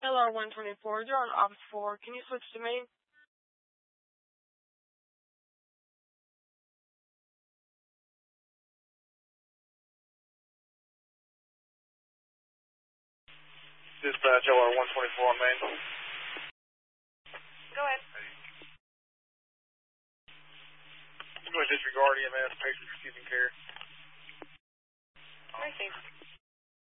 LR-124, you're on Ops 4. Can you switch to me? Dispatch LR-124 on main. Go ahead. I'm going to disregard EMS, patient receiving care. Received.